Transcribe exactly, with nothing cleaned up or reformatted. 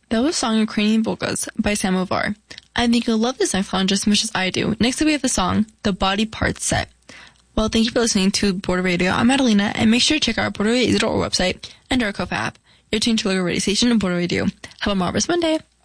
That was song Ukrainian Polkas by Samovar. I think you'll love this next song just as much as I do. Next up we have the song, The Body Parts Set. Well, thank you for listening to Border Radio. I'm Adelina, and make sure to check out our Border Radio dot org website and our Kofa app. You're tuned to Local Radio Station and Border Radio. Have a marvelous Monday.